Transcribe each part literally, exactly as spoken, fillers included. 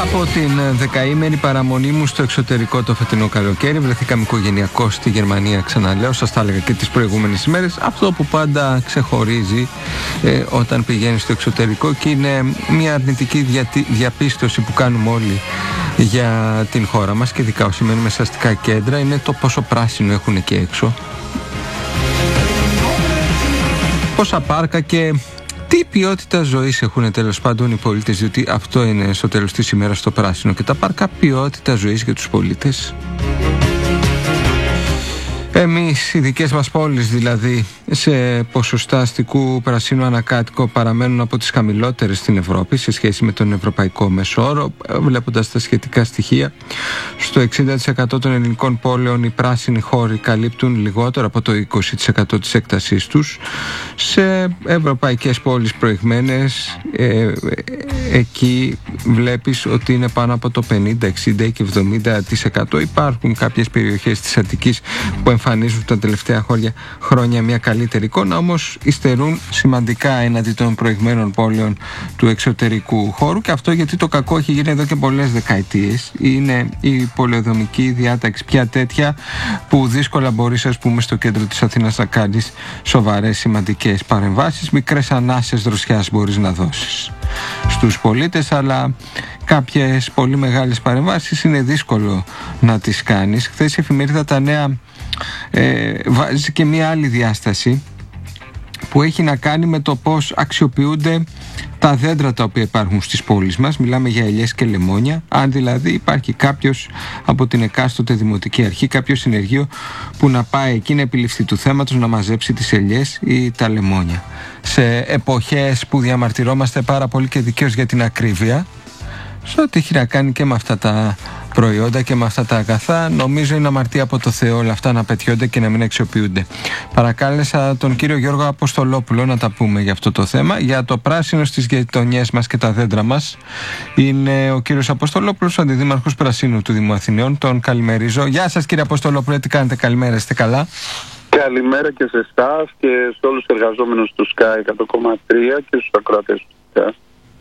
Από την δεκαήμερη παραμονή μου στο εξωτερικό το φετινό καλοκαίρι βρεθήκαμε οικογενειακώς στη Γερμανία, ξαναλέω, σας τα έλεγα και τις προηγούμενες ημέρες. Αυτό που πάντα ξεχωρίζει ε, όταν πηγαίνει στο εξωτερικό, και είναι μια αρνητική διατη... διαπίστωση που κάνουμε όλοι για την χώρα μας, και ειδικά όσοι μένουμε σε αστικά κέντρα, είναι το πόσο πράσινο έχουν εκεί έξω, πόσα πάρκα και τι ποιότητα ζωής έχουν τέλος πάντων οι πολίτες, διότι αυτό είναι στο τέλος της ημέρας το πράσινο και τα πάρκα, ποιότητα ζωής για τους πολίτες. Εμείς, οι δικές μας πόλεις δηλαδή, σε ποσοστά αστικού πρασίνου ανακάτοικο παραμένουν από τις χαμηλότερες στην Ευρώπη σε σχέση με τον ευρωπαϊκό μέσο όρο. Βλέποντας τα σχετικά στοιχεία, στο εξήντα τοις εκατό των ελληνικών πόλεων οι πράσινοι χώροι καλύπτουν λιγότερο από το είκοσι τοις εκατό της έκτασής τους. Σε ευρωπαϊκές πόλεις προηγμένες, ε, εκεί βλέπεις ότι είναι πάνω από το πενήντα, εξήντα και εβδομήντα τοις εκατό. Υπάρχουν κάποιες περιοχές της Αττικής που εμφανίζουν τα τελευταία χρόνια μια καλύτερη εικόνα, όμως υστερούν σημαντικά έναντι των προηγμένων πόλεων του εξωτερικού χώρου, και αυτό γιατί το κακό έχει γίνει εδώ και πολλές δεκαετίες. Είναι η πολεοδομική διάταξη πια τέτοια που δύσκολα μπορείς, ας πούμε, στο κέντρο της Αθήνας να κάνεις σοβαρές σημαντικές παρεμβάσεις. Μικρές ανάσες δροσιάς μπορείς να δώσεις στους πολίτες, αλλά κάποιες πολύ μεγάλες παρεμβάσεις είναι δύσκολο να τις κάνεις. Χθες η εφημερίδα Τα Νέα ε, βάζει και μία άλλη διάσταση που έχει να κάνει με το πώς αξιοποιούνται τα δέντρα τα οποία υπάρχουν στις πόλεις μας. Μιλάμε για ελιές και λεμόνια. Αν δηλαδή υπάρχει κάποιος από την εκάστοτε δημοτική αρχή, κάποιο συνεργείο που να πάει εκεί να επιληφθεί του θέματος, να μαζέψει τις ελιές ή τα λεμόνια. Σε εποχές που διαμαρτυρόμαστε πάρα πολύ και δικαίως για την ακρίβεια, σε ό,τι έχει να κάνει και με αυτά τα προϊόντα και με αυτά τα αγαθά, νομίζω είναι αμαρτία από το Θεό όλα αυτά να πετιόνται και να μην αξιοποιούνται. Παρακάλεσα τον κύριο Γιώργο Αποστολόπουλο να τα πούμε για αυτό το θέμα, για το πράσινο στις γειτονιές μας και τα δέντρα μας. Είναι ο κύριος Αποστολόπουλος, αντιδήμαρχος Πρασίνου του Δήμου Αθηναίων. Τον καλημερίζω. Γεια σας κύριε Αποστολόπουλο, τι κάνετε? Καλημέρα, είστε καλά? Καλημέρα και σε εσάς και σε όλους τους εργαζόμενους του Sky εκατό κόμμα τρία και στους ακροατές του Sky.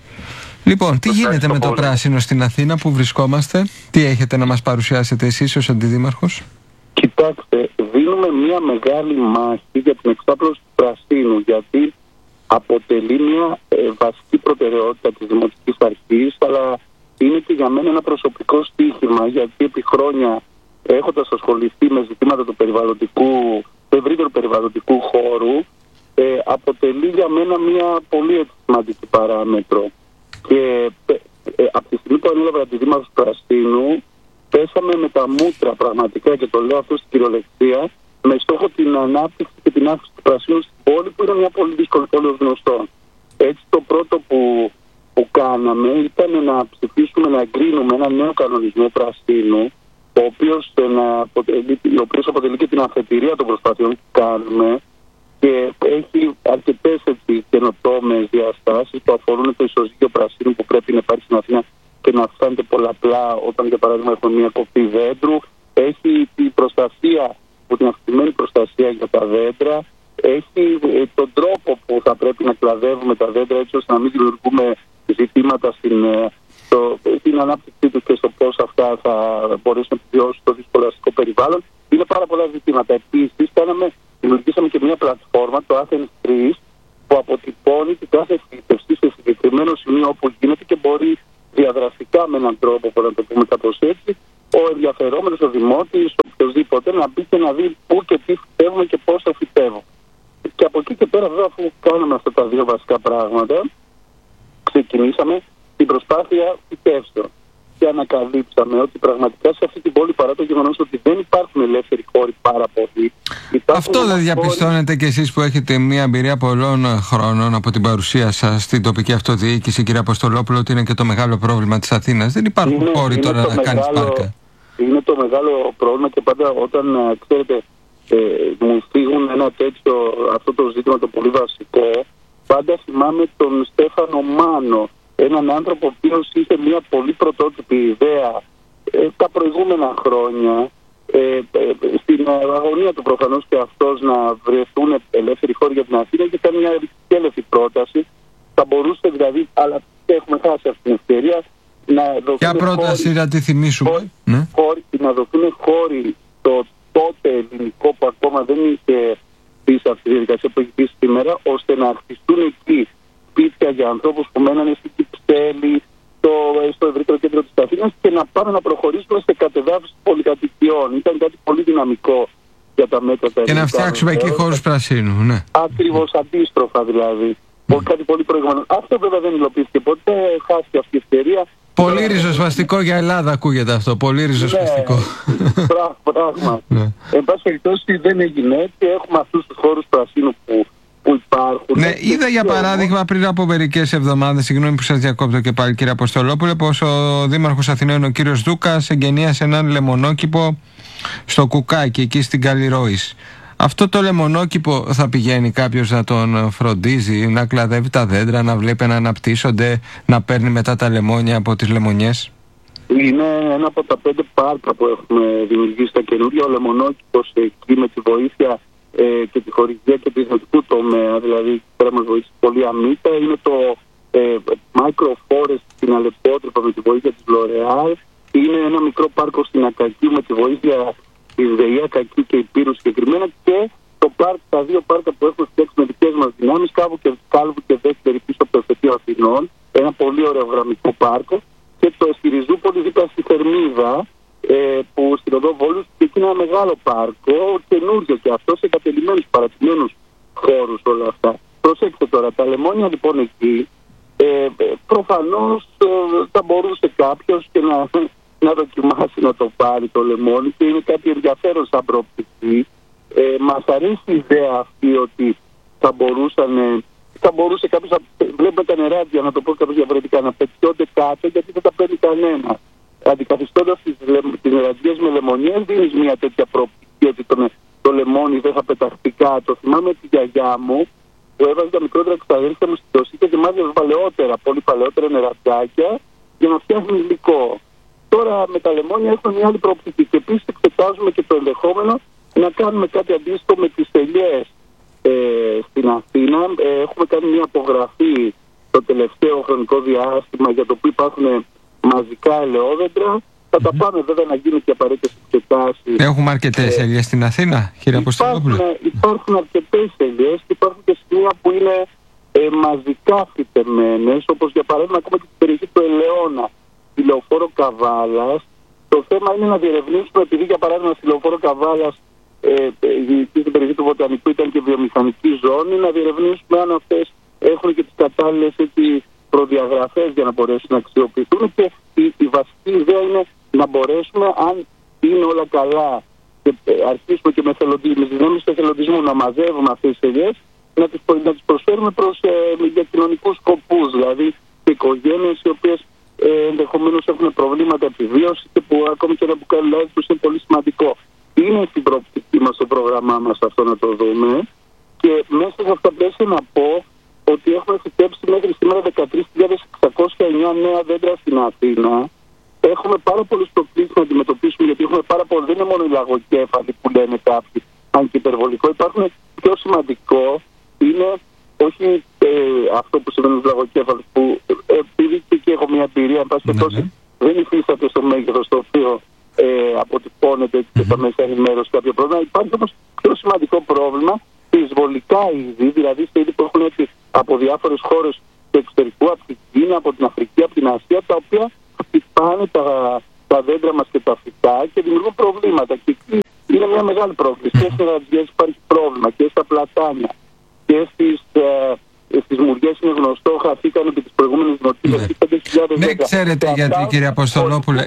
Λοιπόν, τι γίνεται με το πράσινο στην Αθήνα που βρισκόμαστε, τι έχετε να μας παρουσιάσετε εσείς ως αντιδήμαρχος? Κοιτάξτε, δίνουμε μια μεγάλη μάχη για την εξάπλωση του πρασίνου, γιατί αποτελεί μια ε, βασική προτεραιότητα της Δημοτικής Αρχής, αλλά είναι και για μένα ένα προσωπικό στοίχημα, γιατί επί χρόνια, έχοντας ασχοληθεί με ζητήματα του περιβαλλοντικού, του ευρύτερου περιβαλλοντικού χώρου, ε, αποτελεί για μένα μια πολύ σημαντική παράμετρο. Και ε, από τη στιγμή που ανέλαβα αντιδήμαρχος Πρασίνου, πέσαμε με τα μούτρα πραγματικά, και το λέω αυτό στην κυριολεξία, με στόχο την ανάπτυξη και την αύξηση του πρασίνου στην πόλη, που είναι μια πολύ δύσκολη πόλη ως γνωστό. Έτσι, το πρώτο που, που κάναμε ήταν να ψηφίσουμε, να εγκρίνουμε ένα νέο κανονισμό πρασίνου, ο οποίος, να αποτελεί, ο οποίος αποτελεί και την αφετηρία των προσπαθειών που κάνουμε, και έχει αρκετές καινοτόμες διαστάσεις που αφορούν το ισοζύγιο πρασίνου που πρέπει να υπάρχει στην Αθήνα και να αυξάνεται πολλαπλά όταν, για παράδειγμα, έχουμε μια κοπή δέντρου. Έχει την προστασία, που την αυξημένη προστασία για τα δέντρα. Έχει ε, τον τρόπο που θα πρέπει να κλαδεύουμε τα δέντρα, έτσι ώστε να μην δημιουργούμε ζητήματα στην, στο, στην ανάπτυξή τους και στο πώς αυτά θα μπορέσουν να επιβιώσουν στο δύσκολο αστικό περιβάλλον. Είναι πάρα πολλά ζητήματα. Επίσης, κάναμε δημιουργήσαμε και μια πλατφόρμα, το Athens τρία, που αποτυπώνει την κάθε φύτευση σε συγκεκριμένο σημείο όπου γίνεται και μπορεί διαδραστικά με έναν τρόπο, που να το πούμε κάπως έτσι, ο ενδιαφερόμενος, ο δημότης, οποιοδήποτε, να μπει και να δει πού και τι φυτεύουμε και πώς θα φυτεύουμε. Και από εκεί και πέρα, βέβαια, αφού κάναμε αυτά τα δύο βασικά πράγματα, ξεκινήσαμε την προσπάθεια φυτεύσεων. Και ανακαλύψαμε ότι πραγματικά σε αυτή την πόλη, παρά το γεγονός ότι δεν υπάρχουν ελεύθεροι χώροι πάρα πολύ. Αυτό δεν διαπιστώνετε κι εσείς που έχετε μια εμπειρία πολλών χρόνων από την παρουσία σας στην τοπική αυτοδιοίκηση, κύριε Αποστολόπουλο, ότι είναι και το μεγάλο πρόβλημα της Αθήνας? Δεν υπάρχουν είναι, χώροι είναι τώρα να μεγάλο, κάνεις πάρκα. Είναι το μεγάλο πρόβλημα, και πάντα όταν, ξέρετε, ε, μου φύγουν ένα τέτοιο, αυτό το ζήτημα το πολύ βασικό, πάντα θυμάμαι τον Στέφανο Μάνο, έναν άνθρωπο ο οποίος είχε μια πολύ πρωτότυπη ιδέα ε, τα προηγούμενα χρόνια, ε, ε, στην αγωνία του προφανώς και αυτός να βρεθούν ελεύθεροι χώροι για την Αθήνα, και ήταν μια ρηξικέλευτη πρόταση. Θα μπορούσε δηλαδή, αλλά έχουμε χάσει αυτή την ευκαιρία, να δοθούν Ποια πρόταση να τη θυμίσουμε? Χώροι, ναι. χώροι, να δοθούν χώροι στο τότε ελληνικό που ακόμα δεν είχε πει σε αυτή τη διαδικασία που έχει πει σήμερα, ώστε να χτιστούν εκεί σπίτια για ανθρώπους που μένανε στην Κυψέλη, στο, στο ευρύτερο κέντρο της Αθήνας, και να πάμε να προχωρήσουμε σε κατεδάφιση πολυκατοικιών. Ήταν κάτι πολύ δυναμικό για τα μέτρα τα ελληνικά. Και να φτιάξουμε εκεί χώρους πρασίνου, ναι. Ακριβώς αντίστροφα δηλαδή. Mm. Κάτι πολύ προηγούμενο. Αυτό βέβαια δεν υλοποιήθηκε ποτέ, χάθηκε αυτή η ευκαιρία. Πολύ ριζοσπαστικό για Ελλάδα ακούγεται αυτό. Πολύ ριζοσπαστικό. Ναι, πράγμα. Ναι. Εν πάση περιπτώσει δεν έγινε και έχουμε αυτούς τους χώρους πρασίνου που, που υπάρχουν. Ναι, είδα για παράδειγμα πριν από μερικές εβδομάδες, συγγνώμη που σας διακόπτω και πάλι κύριε Αποστολόπουλε, πως ο Δήμαρχος Αθηναίων, ο κύριος Δούκας, εγκαινίασε έναν λεμονόκηπο στο Κουκάκι, εκεί στην Καλλιρόης. Αυτό το λεμονόκηπο θα πηγαίνει κάποιος να τον φροντίζει, να κλαδεύει τα δέντρα, να βλέπει να αναπτύσσονται, να παίρνει μετά τα λεμόνια από τις λεμονιές? Είναι ένα από τα πέντε πάρκα που έχουμε δημιουργήσει στα καινούργια. Ο λεμονόκηπος εκεί με τη βοήθεια ε, και τη χορηγία και του ιδιωτικού τομέα, δηλαδή πέρα μας βοήθησε πολύ αμύτα. Είναι το ε, Microforest στην Αλεπότρυπα με τη βοήθεια της L'Oréal. Είναι ένα μικρό πάρκο στην Ακακίου με τη βοήθεια της ΔΕΗ Ακακίου και Υπήρου συγκεκριμένα, και το πάρκ, τα δύο πάρκα που έχουμε φτιάξει με δικές μας δυνάμεις, Κάβου και, Κάλβου και Δεύτερη πίσω από το Εφετείο Αθηνών, ένα πολύ ωραίο γραμμικό πάρκο, και το στη Ριζούπολη δίπλα στη Θερμίδα, ε, που στην οδό Βόλους, και εκεί είναι ένα μεγάλο πάρκο, καινούργιο και αυτό, σε κατελημένους παρατημένους χώρους όλα αυτά. Προσέξτε τώρα, τα λεμόνια λοιπόν εκεί, ε, προφανώς ε, θα μπορούσε κάποιος και να, να δοκιμάσει να το πάρει το λεμόνι, και είναι κάτι ενδιαφέρον σαν προοπτική. Ε, μας αρέσει η ιδέα αυτή ότι θα μπορούσαν, ε, θα μπορούσε κάποιος να βλέπουμε τα νεράδια, να το πω κάποιος διαφορετικά, να πετιώνται κάτω, γιατί δεν τα παίρνει κανένα. Αντικαθιστώντας τις, τις νεραντιές με λεμονιές, δίνεις μια τέτοια προοπτική ότι το, το λεμόνι δεν θα πεταχτεί κάτω. Θυμάμαι τη γιαγιά μου που έβαζε τα μικρότερα εξαδέλφια μου στη δοσίκα και μάζευε παλαιότερα, πολύ παλαιότερα νεραντιάκια για να φτιάχνει υλικό. Τώρα με τα λεμόνια έχουμε μια άλλη προοπτική, και επίσης εξετάζουμε και το ενδεχόμενο να κάνουμε κάτι αντίστοιχο με τις ελιές ε, στην Αθήνα. Ε, έχουμε κάνει μια απογραφή το τελευταίο χρονικό διάστημα για το που υπάρχουν μαζικά ελαιόδεντρα. Θα mm-hmm. τα πάμε βέβαια να γίνουν και απαραίτητες εξετάσεις. Έχουμε αρκετές ε, ελιές στην Αθήνα, κύριε Αποστολόπουλε? Υπάρχουν, υπάρχουν αρκετές ελιές και υπάρχουν και σημεία που είναι ε, μαζικά φυτεμένες, όπως για παράδειγμα ακόμα και στην περιοχή του Ελαιώνα, στη Λεωφόρο Καβάλας. Το θέμα είναι να διερευνήσουμε, επειδή για παράδειγμα στη Λεωφόρο Καβάλας ε, ε, στην περιοχή του Βοτανικού ήταν και βιομηχανική ζώνη, να διερευνήσουμε αν αυτές έχουν και τις κατάλληλες προδιαγραφές για να μπορέσουν να αξιοποιηθούν, και η, η βασική ιδέα είναι να μπορέσουμε, αν είναι όλα καλά και αρχίσουμε και με, με τις δυνάμεις του εθελοντισμού να μαζεύουμε αυτές τις ελιές, να τις, να τις προσφέρουμε προς, ε, για κοινωνικούς σκοπούς, δηλαδή σε οικογένειες οι οποίες ε, ενδεχομένως έχουν προβλήματα επιβίωσης και που ακόμη και ένα μπουκάλι λάδι τους είναι πολύ σημαντικό. Είναι στην προοπτική μας, στο πρόγραμμά μας αυτό να το δούμε, και μέσα σε αυτά πλαίσια να πω ότι έχουμε φυτέψει μέχρι σήμερα δεκατρείς χιλιάδες εξακόσια εννέα νέα δέντρα στην Αθήνα. Έχουμε πάρα πολλούς προκλήσεις να αντιμετωπίσουμε, γιατί έχουμε πάρα πολύ, δεν είναι μόνο οι λαγοκέφαλοι που λένε κάποιοι, αν και υπερβολικό. Υπάρχουν πιο σημαντικό, είναι όχι ε, αυτό που συμβαίνει στους λαγοκέφαλους, που ε, επειδή και εκεί έχω μια εμπειρία, εν πάση περιπτώσει, δεν υφίσταται στο μέγεθος στο οποίο ε, αποτυπώνεται και στα μέσα ενημέρωση κάποιο πρόβλημα. Υπάρχει όμως πιο σημαντικό πρόβλημα, εισβολικά είδη, δηλαδή σε είδη που έχουν έρθει από διάφορες χώρες του εξωτερικού, από την Κίνα, από την Αφρική, από την Ασία, τα οποία χτυπάνε τα, τα δέντρα μας και τα φυτά και δημιουργούν προβλήματα. Και εκεί είναι μια μεγάλη πρόκληση. Και στις νεραντιές υπάρχει πρόβλημα, και στα πλατάνια, και στις, ε, στις μουριές είναι γνωστό, χαθήκαν και τις προηγούμενες δημοτικές ναι. πέντε χιλιάδες ναι, ξέρετε γιατί, κύριε Αποστολόπουλε.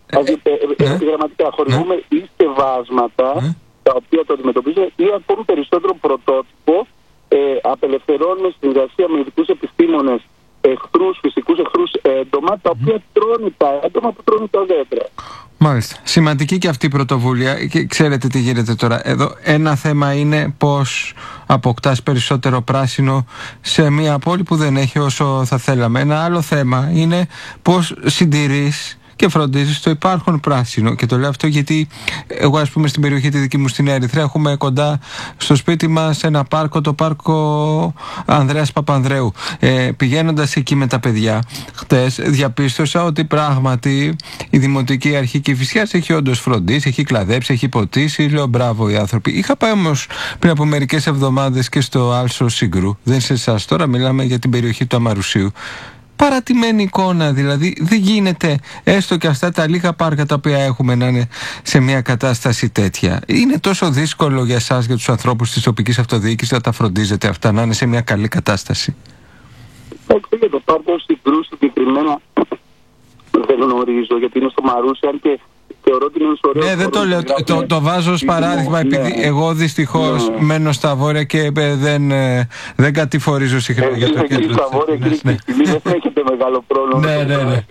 Επιγραμματικά χορηγούμε ή στεβάσματα τα οποία το αντιμετωπίζουν, ή ακόμη περισσότερο πρωτότυπο, ε, απελευθερώνουμε στην συνεργασία με ειδικούς επιστήμονες εχθρούς, φυσικούς εχθρούς έντομα, τα οποία τρώνε τα έντομα που τρώνε τα δέντρα. Μάλιστα. Σημαντική και αυτή η πρωτοβουλία. Και ξέρετε τι γίνεται τώρα. Εδώ ένα θέμα είναι πώς αποκτάς περισσότερο πράσινο σε μια πόλη που δεν έχει όσο θα θέλαμε. Ένα άλλο θέμα είναι πώς συντηρείς και φροντίζεις το υπάρχον πράσινο. Και το λέω αυτό γιατί εγώ, ας πούμε, στην περιοχή τη δική μου στην Ερυθρέα έχουμε κοντά στο σπίτι μας ένα πάρκο, το πάρκο Ανδρέας Παπανδρέου. Ε, πηγαίνοντας εκεί με τα παιδιά χτες, διαπίστωσα ότι πράγματι η Δημοτική Αρχή Κηφισιάς έχει όντως φροντίσει, έχει κλαδέψει, έχει ποτίσει. Λέω μπράβο οι άνθρωποι. Είχα πάει όμως πριν από μερικές εβδομάδες και στο Άλσο Σύγκρου. Δεν σε εσάς τώρα, μιλάμε για την περιοχή του Αμαρουσίου. Παρατημένη εικόνα, δηλαδή δεν γίνεται έστω και αυτά τα λίγα πάρκα τα οποία έχουμε να είναι σε μια κατάσταση τέτοια. Είναι τόσο δύσκολο για εσάς, για τους ανθρώπους της τοπικής αυτοδιοίκησης, να τα φροντίζετε αυτά, να είναι σε μια καλή κατάσταση? Όχι, για το πάρκο Σύγκρου συγκεκριμένα δεν γνωρίζω, γιατί είναι στο Μαρούσι, αν και θεωρώ ότι είναι ωραίο. Ναι, δεν το λέω. Το, το, το βάζω ως παράδειγμα, επειδή ναι, εγώ δυστυχώς ναι. μένω στα βόρεια και δεν, δεν κατηφορίζω συχνά για το κέντρο. Στα βόρεια, κύριε Κριστινή, δεν έχετε μεγάλο πρόβλημα. Ναι, ναι, ναι.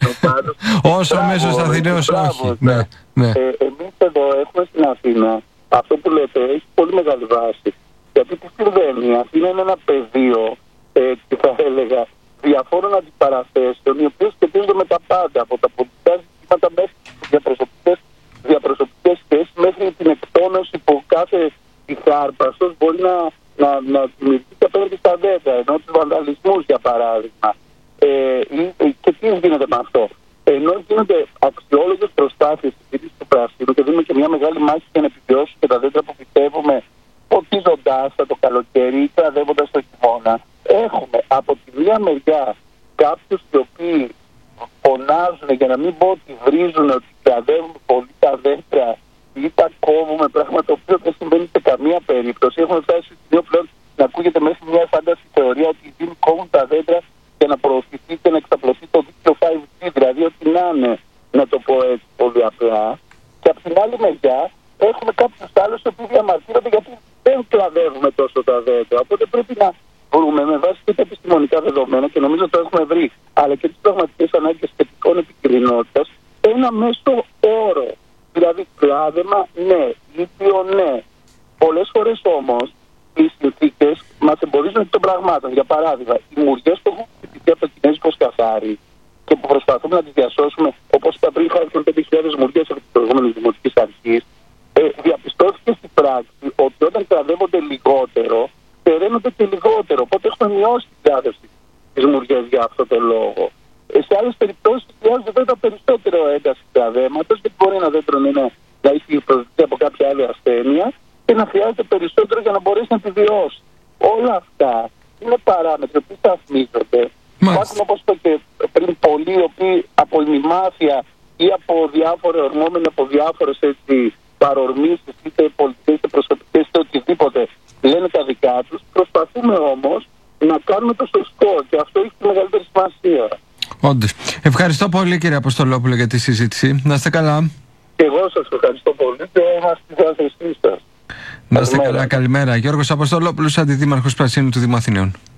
Όσο μέσος Αθηναίος, όχι. Ναι, ναι. Εμείς εδώ έχουμε στην Αθήνα, αυτό που λέτε έχει πολύ μεγάλη βάση. Γιατί τι συμβαίνει, η Αθήνα είναι ένα πεδίο, έτσι θα έλεγα, διαφόρων αντιπαραθέσεων, οι οποίες σχετίζονται με τα πάντα, από τα πολιτικά ζητήματα μέχρι τις διαπροσωπικές, διαπροσωπικές θέσεις, μέχρι την εκτόνωση που κάθε τυχάρπαστος μπορεί να, να, να δημιουργήσει απέναντι στα δέντρα, ενώ τους βανδαλισμούς, για παράδειγμα. Ε, και τι γίνεται με αυτό? Ενώ γίνονται αξιόλογες προσπάθειες στη στήριξη του πρασίνου και δίνουμε και μια μεγάλη μάχη για να επιβιώσουν και τα δέντρα που πιστεύουμε ποτίζοντάς τα το καλοκαίρι ή κραδεύοντας το χειμώνα, έχουμε από τη μία μεριά κάποιους οι οποίοι φωνάζουν, για να μην πω ότι βρίζουν, ότι κραδεύουν πολύ τα δέντρα ή τα κόβουμε, πράγμα το οποίο δεν συμβαίνει σε καμία περίπτωση. Έχουμε φτάσει στο σημείο πλέον να ακούγεται μέχρι μια φάνταση θεωρία ότι οι δήμοι κόβουν τα δέντρα για να προωθηθεί και να εξαπλωθεί το δίκτυο φάιβ τζι, δηλαδή ότι να είναι, να το πω έτσι πολύ απλά. Και από την άλλη μεριά έχουμε κάποιους άλλους οι οποίοι διαμαρτύρονται γιατί δεν κλαδεύουμε τόσο τα δέντρα. Οπότε πρέπει να βρούμε με βάση και τα επιστημονικά δεδομένα, και νομίζω το έχουμε βρει, αλλά και τις πραγματικές ανάγκες θετικών επικοινωνίας, ένα μέσο όρο. Δηλαδή κλάδεμα ναι, λίπιο ναι. Πολλές φορές όμως οι συνθήκες μας εμποδίζουν εκ των πραγμάτων. Για παράδειγμα, οι μουριές που έχουν χτυπηθεί από το κινέζικο σκαθάρι και που προσπαθούμε να τις διασώσουμε, όπως είπα πριν, υπάρχουν πέντε χιλιάδες μουριές από τις προηγούμενες δημοτικές αρχές, ε, διαπιστώθηκε στην πράξη ότι όταν κλαδεύονται λιγότερο, περαίνονται και λιγότερο. Οπότε έχουμε μειώσει την κλάδευση της μουριές για αυτό το λόγο. Ε, σε άλλες περιπτώσεις χρειάζεται βέβαια περισσότερο ένταση κλαδέματος, γιατί μπορεί ένα δέντρο να, είναι, να έχει προσδειχθεί από κάποια άλλη ασθένεια και να χρειάζεται περισσότερο για να μπορέσει να επιβιώσει. Όλα αυτά είναι παράμετροι που σταθμίζονται. Υπάρχουν, όπως είπα και πριν, πολλοί οι οποίοι από ημιμάθεια ή από διάφορα ορμόμενοι από διάφορες παρορμήσεις, είτε πολιτικές, είτε προσωπικές, είτε οτιδήποτε, λένε τα δικά τους. Προσπαθούμε όμως να κάνουμε το σωστό και αυτό έχει τη μεγαλύτερη σημασία. Όντως. Ευχαριστώ πολύ, κύριε Αποστολόπουλο, για τη συζήτηση. Να είστε καλά. Και εγώ σας ευχαριστώ πολύ και είμαστε στη διάθεσή σας. Να είστε καλά, καλημέρα. Γιώργος Αποστολόπουλος, Αντιδήμαρχος Πρασίνου του Δήμου Αθηναίων.